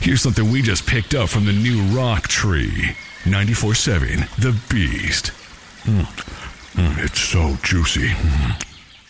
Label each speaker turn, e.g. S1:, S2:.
S1: Here's something we just picked up from the new rock tree. 94.7 The Beast. It's so juicy.